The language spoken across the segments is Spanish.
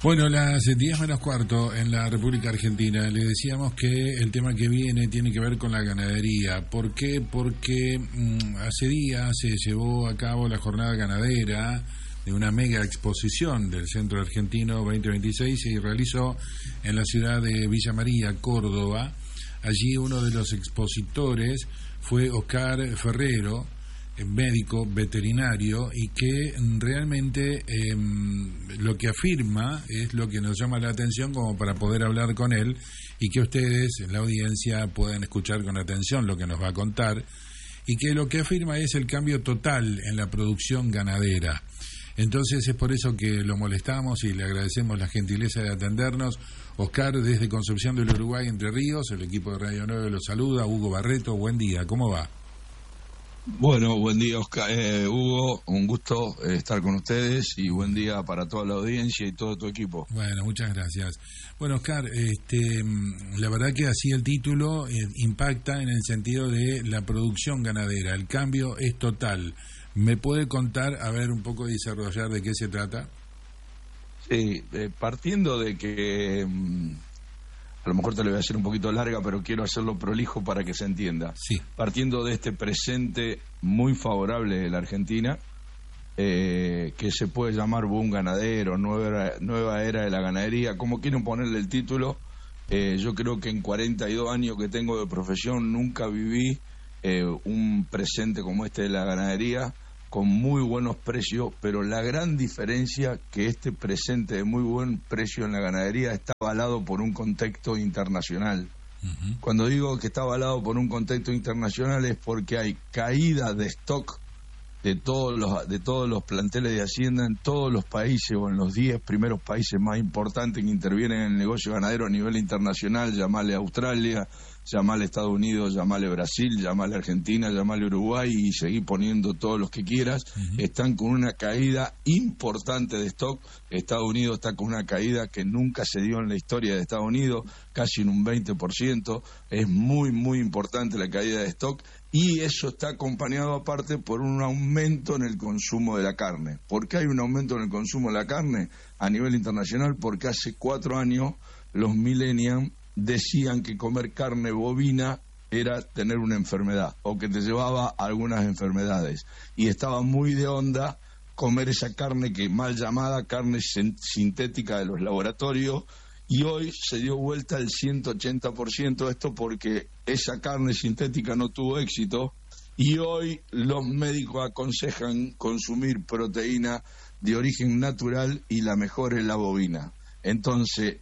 Bueno, las 10 menos cuarto en la República Argentina. Le decíamos que el tema que viene tiene que ver con la ganadería. ¿Por qué? Porque hace días se llevó a cabo la jornada ganadera de una mega exposición del Centro Argentino 2026. Se realizó en la ciudad de Villa María, Córdoba. Allí uno de los expositores fue Oscar Ferrero, médico veterinario, y que realmente lo que afirma es lo que nos llama la atención como para poder hablar con él y que ustedes, la audiencia, puedan escuchar con atención lo que nos va a contar, y que lo que afirma es el cambio total en la producción ganadera. Entonces es por eso que lo molestamos y le agradecemos la gentileza de atendernos. Oscar, desde Concepción del Uruguay, Entre Ríos, el equipo de Radio 9 lo saluda. Hugo Barreto, buen día, ¿cómo va? Bueno, buen día, Oscar, Hugo, un gusto estar con ustedes y buen día para toda la audiencia y todo tu equipo. Bueno, muchas gracias. Bueno, Oscar, la verdad que así el título impacta en el sentido de la producción ganadera, el cambio es total. ¿Me puede contar, a ver, un poco y desarrollar de qué se trata? Sí, partiendo de que... a lo mejor te lo voy a hacer un poquito larga, pero quiero hacerlo prolijo para que se entienda. Sí. Partiendo de este presente muy favorable de la Argentina, que se puede llamar boom ganadero, nueva era de la ganadería, como quieren ponerle el título, yo creo que en 42 años que tengo de profesión nunca viví un presente como este de la ganadería, con muy buenos precios, pero la gran diferencia que este presente de muy buen precio en la ganadería está avalado por un contexto internacional. Uh-huh. Cuando digo que está avalado por un contexto internacional es porque hay caída de stock de todos los planteles de hacienda en todos los países o en los 10 primeros países más importantes que intervienen en el negocio ganadero a nivel internacional, llamale Australia, llamale Estados Unidos, llamale Brasil, llamale Argentina, llamale Uruguay y seguí poniendo todos los que quieras. Uh-huh. Están con una caída importante de stock. Estados Unidos está con una caída que nunca se dio en la historia de Estados Unidos, casi en un 20%. Es muy, muy importante la caída de stock. Y eso está acompañado aparte por un aumento en el consumo de la carne. ¿Por qué hay un aumento en el consumo de la carne a nivel internacional? Porque hace 4 años los millennials decían que comer carne bovina era tener una enfermedad o que te llevaba a algunas enfermedades. Y estaba muy de onda comer esa carne que mal llamada carne sintética de los laboratorios. Y hoy se dio vuelta el 180% esto porque esa carne sintética no tuvo éxito y hoy los médicos aconsejan consumir proteína de origen natural y la mejor es la bovina. Entonces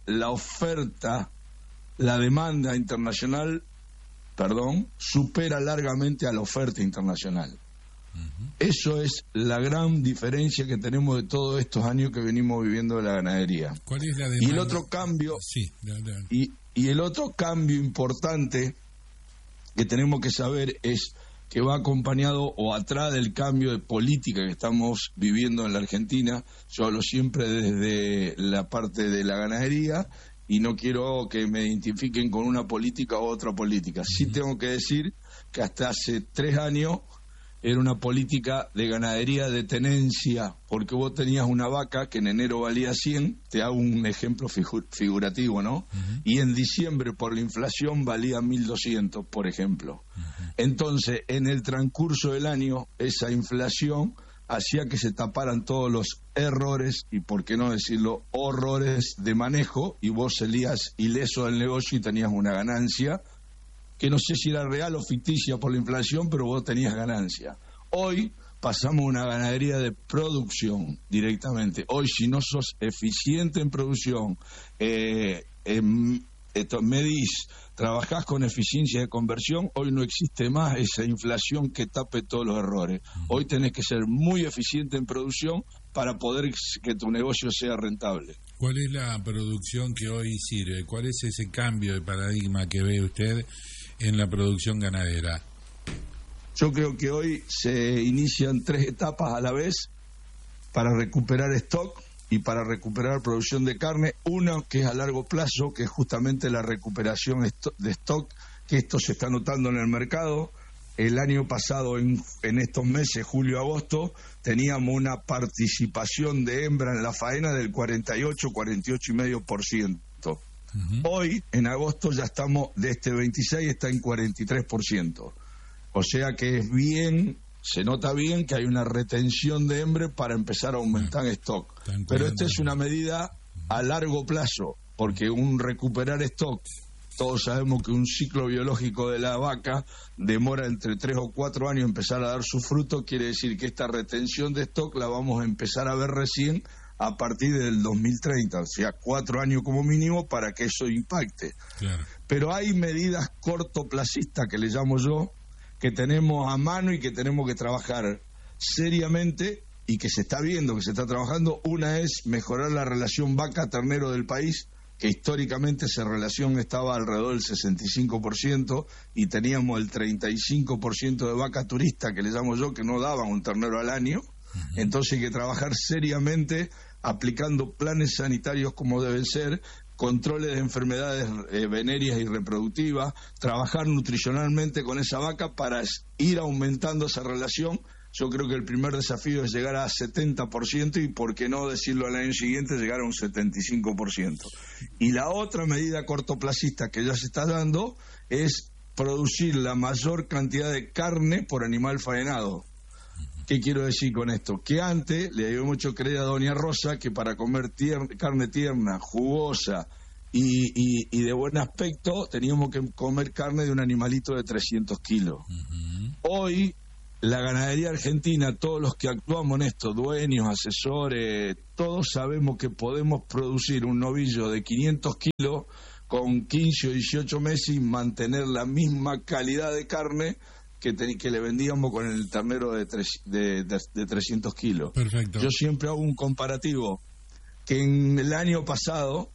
la demanda internacional, supera largamente a la oferta internacional. Uh-huh. Eso es la gran diferencia que tenemos de todos estos años que venimos viviendo de la ganadería. ¿Cuál es la demanda? Y el otro cambio, sí, y el otro cambio importante que tenemos que saber es que va acompañado o atrás del cambio de política que estamos viviendo en la Argentina. Yo hablo siempre desde la parte de la ganadería y no quiero que me identifiquen con una política u otra política. Sí tengo que decir que hasta hace 3 años era una política de ganadería de tenencia, porque vos tenías una vaca que en enero valía 100, te hago un ejemplo figurativo, ¿no? Uh-huh. Y en diciembre por la inflación valía 1.200, por ejemplo. Uh-huh. Entonces, en el transcurso del año, esa inflación hacía que se taparan todos los errores, y por qué no decirlo, horrores de manejo, y vos salías ileso del negocio y tenías una ganancia, que no sé si era real o ficticia por la inflación, pero vos tenías ganancia. Hoy pasamos a una ganadería de producción directamente. Hoy, si no sos eficiente en producción, medís, trabajás con eficiencia de conversión, hoy no existe más esa inflación que tape todos los errores. Hoy tenés que ser muy eficiente en producción para poder que tu negocio sea rentable. ¿Cuál es la producción que hoy sirve? ¿Cuál es ese cambio de paradigma que ve usted en la producción ganadera? Yo creo que hoy se inician 3 etapas a la vez para recuperar stock y para recuperar producción de carne. Una que es a largo plazo, que es justamente la recuperación de stock, que esto se está notando en el mercado. el año pasado, en estos meses, julio-agosto, teníamos una participación de hembra en la faena del 48,5%. Hoy, en agosto, ya estamos, de este 26, está en 43%. O sea que es bien, se nota bien que hay una retención de hembra para empezar a aumentar stock. Pero esta es una medida a largo plazo, porque un recuperar stock, todos sabemos que un ciclo biológico de la vaca demora entre 3 o 4 años empezar a dar su fruto. Quiere decir que esta retención de stock la vamos a empezar a ver recién a partir del 2030, o sea, 4 años como mínimo para que eso impacte. Claro. Pero hay medidas cortoplacistas, que le llamo yo, que tenemos a mano y que tenemos que trabajar seriamente y que se está viendo, que se está trabajando. Una es mejorar la relación vaca-ternero del país, que históricamente esa relación estaba alrededor del 65% y teníamos el 35% de vaca turista, que le llamo yo, que no daban un ternero al año. Entonces hay que trabajar seriamente aplicando planes sanitarios como deben ser, controles de enfermedades venéreas y reproductivas, trabajar nutricionalmente con esa vaca para ir aumentando esa relación. Yo creo que el primer desafío es llegar a 70% y, por qué no decirlo al año siguiente, llegar a un 75%. Y la otra medida cortoplacista que ya se está dando es producir la mayor cantidad de carne por animal faenado. ¿Qué quiero decir con esto? Que antes le habíamos hecho creer a doña Rosa que para comer carne tierna, jugosa y de buen aspecto teníamos que comer carne de un animalito de 300 kilos. Hoy la ganadería argentina, todos los que actuamos en esto, dueños, asesores, todos sabemos que podemos producir un novillo de 500 kilos con 15 o 18 meses y mantener la misma calidad de carne que le vendíamos con el ternero de 300 kilos. Perfecto. Yo siempre hago un comparativo, que en el año pasado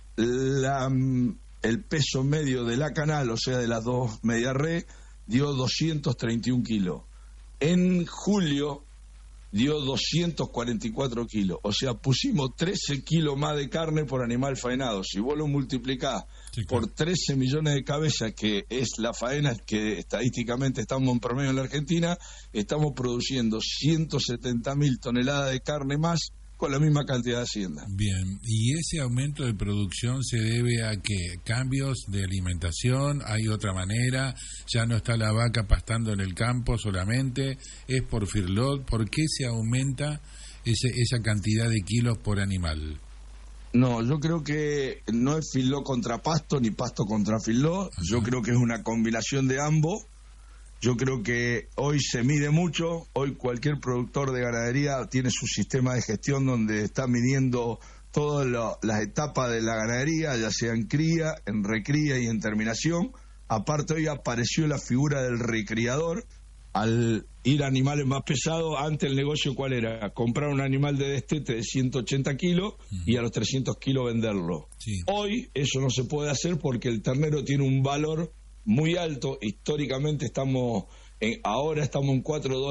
el peso medio de la canal, o sea, de las dos media red, dio 231 kilos. En julio dio 244 kilos, o sea, pusimos 13 kilos más de carne por animal faenado. Si vos lo multiplicás por 13 millones de cabezas, que es la faena que estadísticamente estamos en promedio en la Argentina, estamos produciendo 170.000 toneladas de carne más con la misma cantidad de hacienda. Bien, ¿y ese aumento de producción se debe a qué? ¿Cambios de alimentación? ¿Hay otra manera? ¿Ya no está la vaca pastando en el campo solamente? ¿Es por feedlot? ¿Por qué se aumenta esa cantidad de kilos por animal? No, yo creo que no es feedlot contra pasto ni pasto contra feedlot. Yo creo que es una combinación de ambos. Yo creo que hoy se mide mucho, hoy cualquier productor de ganadería tiene su sistema de gestión donde está midiendo todas las etapas de la ganadería, ya sea en cría, en recría y en terminación. Aparte, hoy apareció la figura del recriador. Al ir a animales más pesados, antes el negocio, ¿cuál era? Comprar un animal de destete de 180 kilos y a los 300 kilos venderlo. Sí. Hoy eso no se puede hacer porque el ternero tiene un valor muy alto. Históricamente ahora estamos en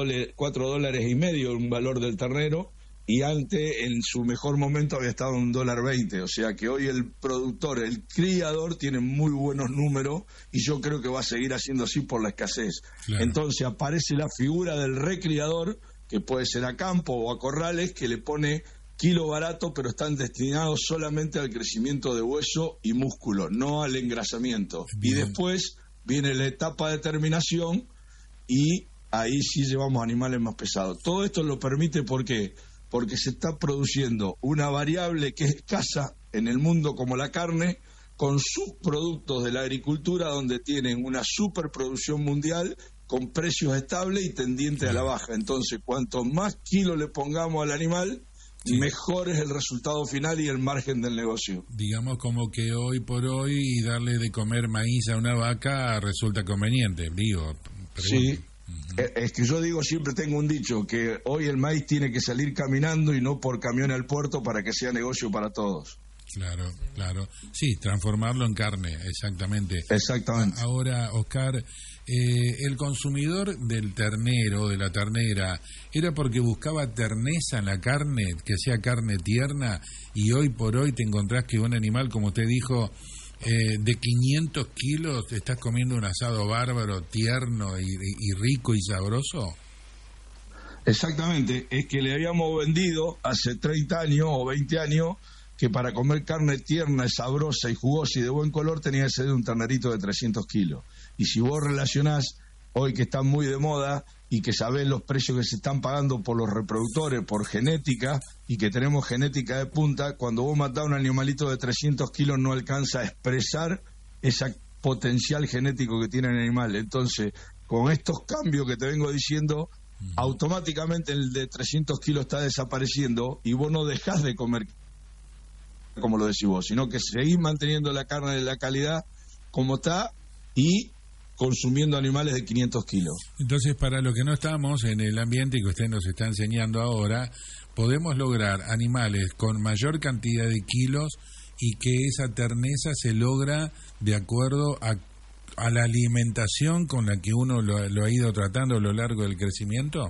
$4.50 un valor del ternero, y antes en su mejor momento había estado en $1.20. O sea que hoy el productor, el criador, tiene muy buenos números y yo creo que va a seguir haciendo así por la escasez. Claro. Entonces aparece la figura del recriador, que puede ser a campo o a corrales, que le pone kilo barato, pero están destinados solamente al crecimiento de hueso y músculo, no al engrasamiento. Bien. Y después viene la etapa de terminación y ahí sí llevamos animales más pesados. Todo esto lo permite, ¿por qué? Porque se está produciendo una variable que es escasa en el mundo como la carne, con subproductos de la agricultura donde tienen una superproducción mundial con precios estables y tendientes a la baja. Entonces, cuanto más kilos le pongamos al animal, sí, mejor es el resultado final y el margen del negocio. Digamos como que hoy por hoy darle de comer maíz a una vaca resulta conveniente, digo. Sí, es que yo digo, siempre tengo un dicho, que hoy el maíz tiene que salir caminando y no por camión al puerto para que sea negocio para todos. Claro, claro. Sí, transformarlo en carne, exactamente. Exactamente. Ahora, Oscar, el consumidor del ternero, de la ternera, ¿era porque buscaba terneza en la carne, que sea carne tierna? Y hoy por hoy te encontrás que un animal, como usted dijo, de 500 kilos te estás comiendo un asado bárbaro, tierno y rico y sabroso. Exactamente, es que le habíamos vendido hace 30 años o 20 años que para comer carne tierna, sabrosa y jugosa y de buen color tenía que ser un ternerito de 300 kilos. Y si vos relacionás hoy que está muy de moda y que sabés los precios que se están pagando por los reproductores, por genética, y que tenemos genética de punta, cuando vos matás un animalito de 300 kilos no alcanza a expresar ese potencial genético que tiene el animal. Entonces, con estos cambios que te vengo diciendo, automáticamente el de 300 kilos está desapareciendo y vos no dejás de comer como lo decís vos, sino que seguís manteniendo la carne de la calidad como está y consumiendo animales de 500 kilos. Entonces, para los que no estamos en el ambiente que usted nos está enseñando ahora, podemos lograr animales con mayor cantidad de kilos y que esa terneza se logra de acuerdo a la alimentación con la que uno lo ha ido tratando a lo largo del crecimiento.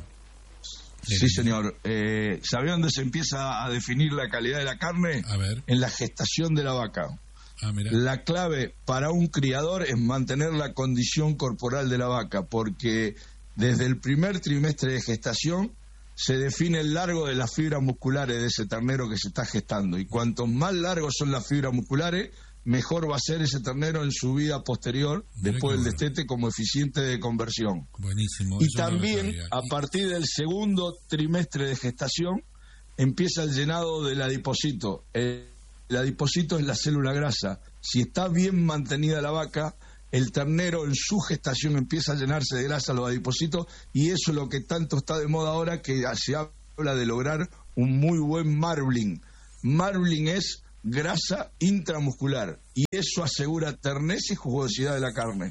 Sí, señor. ¿Sabe dónde se empieza a definir la calidad de la carne? A ver. En la gestación de la vaca. Mira. La clave para un criador es mantener la condición corporal de la vaca, porque desde el primer trimestre de gestación se define el largo de las fibras musculares de ese ternero que se está gestando. Y cuanto más largos son las fibras musculares, mejor va a ser ese ternero en su vida posterior, después del destete, como eficiente de conversión. Buenísimo. Y también, a partir del segundo trimestre de gestación, empieza el llenado del adipocito. El adipocito es la célula grasa. Si está bien mantenida la vaca, el ternero en su gestación empieza a llenarse de grasa los adipocitos, y eso es lo que tanto está de moda ahora, que se habla de lograr un muy buen marbling. Marbling es grasa intramuscular y eso asegura terneza y jugosidad de la carne.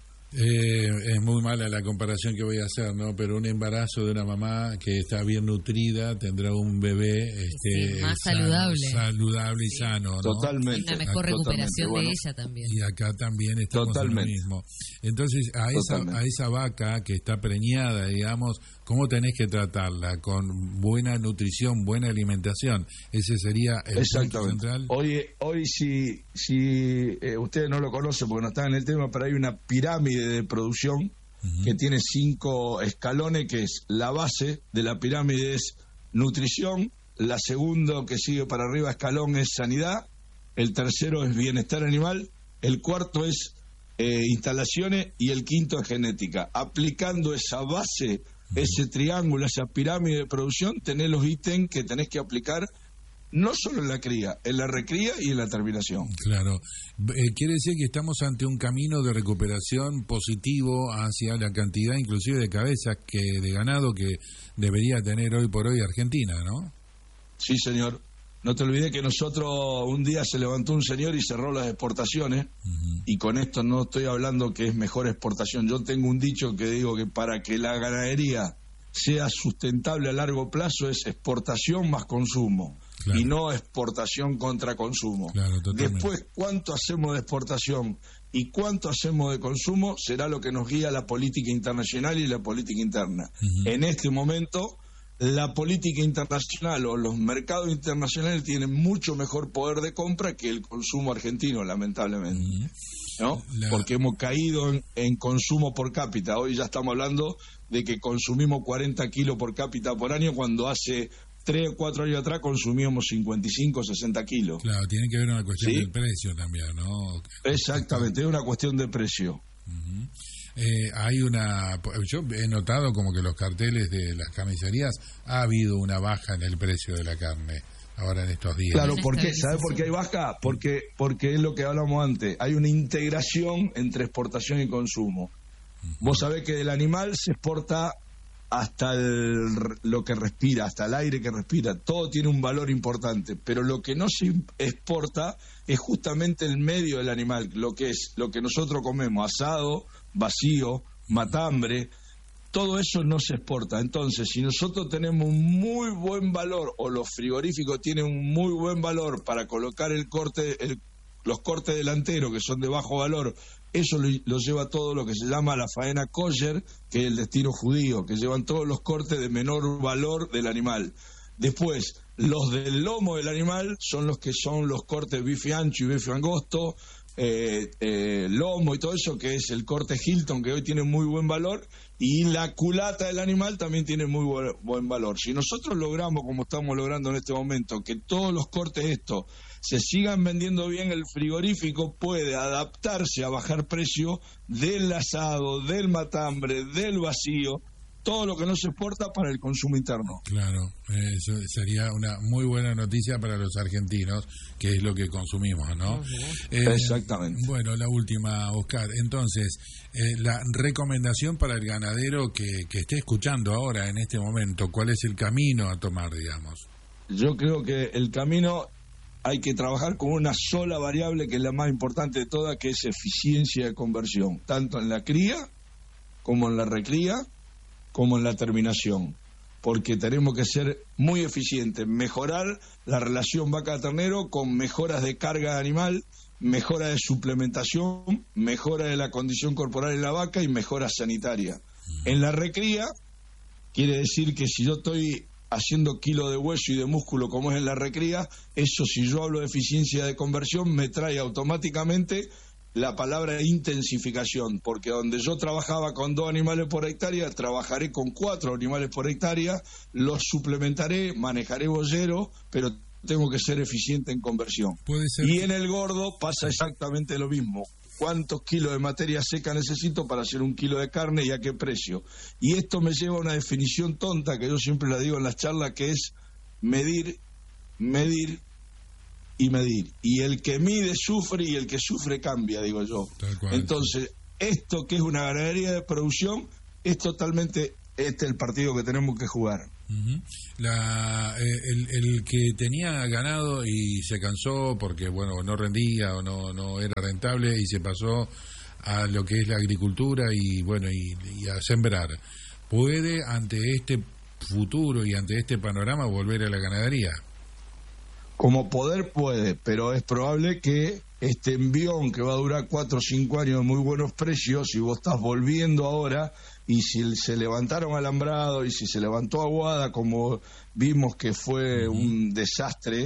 Es muy mala la comparación que voy a hacer, ¿no? Pero un embarazo de una mamá que está bien nutrida tendrá un bebé más saludable y sí, sano, ¿no? Totalmente. Una mejor recuperación de ella también. Y acá también estamos en lo mismo. Entonces, a esa vaca que está preñada, digamos, ¿cómo tenés que tratarla? Con buena nutrición, buena alimentación. Ese sería el punto central. Hoy si ustedes no lo conocen porque no están en el tema, pero hay una pirámide de producción que tiene 5 escalones, que es la base de la pirámide es nutrición, la segunda que sigue para arriba escalón es sanidad, el tercero es bienestar animal, el cuarto es instalaciones y el quinto es genética. Aplicando esa base, ese triángulo, esa pirámide de producción, tenés los ítems que tenés que aplicar no solo en la cría, en la recría y en la terminación. Claro. Quiere decir que estamos ante un camino de recuperación positivo hacia la cantidad inclusive de cabezas de ganado que debería tener hoy por hoy Argentina, ¿no? Sí, señor. No te olvides que nosotros un día se levantó un señor y cerró las exportaciones, y con esto no estoy hablando que es mejor exportación. Yo tengo un dicho que digo que para que la ganadería sea sustentable a largo plazo es exportación más consumo. Claro. Y no exportación contra consumo. Claro, después, cuánto hacemos de exportación y cuánto hacemos de consumo será lo que nos guía la política internacional y la política interna. En este momento, la política internacional o los mercados internacionales tienen mucho mejor poder de compra que el consumo argentino, lamentablemente. ¿No? Porque hemos caído en consumo por cápita. Hoy ya estamos hablando de que consumimos 40 kilos por cápita por año, cuando hace 3 o 4 años atrás consumíamos 55 o 60 kilos. Claro, tiene que ver una cuestión del precio también, ¿no? Exactamente, es una cuestión de precio. Yo he notado como que los carteles de las carnicerías ha habido una baja en el precio de la carne ahora en estos días. Claro, ¿por qué? ¿Sabe por qué hay baja? Porque es lo que hablamos antes, hay una integración entre exportación y consumo. Vos sabés que del animal se exporta hasta lo que respira, hasta el aire que respira, todo tiene un valor importante, pero lo que no se exporta es justamente el medio del animal, lo que nosotros comemos, asado, vacío, matambre, todo eso no se exporta. Entonces, si nosotros tenemos un muy buen valor, o los frigoríficos tienen un muy buen valor para colocar los cortes delanteros, que son de bajo valor, eso lo lleva todo lo que se llama la faena kosher, que es el destino judío, que llevan todos los cortes de menor valor del animal. Después, los del lomo del animal son los que son los cortes bife ancho y bife angosto, lomo y todo eso, que es el corte Hilton, que hoy tiene muy buen valor, y la culata del animal también tiene muy buen valor. Si nosotros logramos, como estamos logrando en este momento, que todos los cortes estos se sigan vendiendo bien, el frigorífico puede adaptarse a bajar precio del asado, del matambre, del vacío, todo lo que no se exporta para el consumo interno. Claro, eso sería una muy buena noticia para los argentinos, que es lo que consumimos, ¿no? Exactamente. Bueno, la última, Oscar. Entonces, la recomendación para el ganadero que esté escuchando ahora, en este momento, ¿cuál es el camino a tomar, digamos? Yo creo que el camino hay que trabajar con una sola variable, que es la más importante de todas, que es eficiencia de conversión, tanto en la cría, como en la recría, como en la terminación, porque tenemos que ser muy eficientes, mejorar la relación vaca-ternero con mejoras de carga animal, mejora de suplementación, mejora de la condición corporal en la vaca y mejora sanitaria. En la recría, quiere decir que si yo estoy haciendo kilo de hueso y de músculo como es en la recría, eso, si yo hablo de eficiencia de conversión, me trae automáticamente la palabra intensificación, porque donde yo trabajaba con 2 animales por hectárea, trabajaré con 4 animales por hectárea, los suplementaré, manejaré boyero, pero tengo que ser eficiente en conversión. Y en el gordo pasa exactamente lo mismo. ¿Cuántos kilos de materia seca necesito para hacer 1 kilo de carne y a qué precio? Y esto me lleva a una definición tonta que yo siempre la digo en las charlas, que es medir, medir y medir. Y el que mide sufre y el que sufre cambia, digo yo. Entonces, esto que es una ganadería de producción es totalmente el partido que tenemos que jugar. Uh-huh. El que tenía ganado y se cansó porque bueno, no rendía o no era rentable y se pasó a lo que es la agricultura y bueno, y a sembrar, ¿puede ante este futuro y ante este panorama volver a la ganadería? Como poder puede, pero es probable que este envión que va a durar 4 o 5 años de muy buenos precios, si vos estás volviendo ahora y si se levantaron alambrados y si se levantó aguada, como vimos que fue un desastre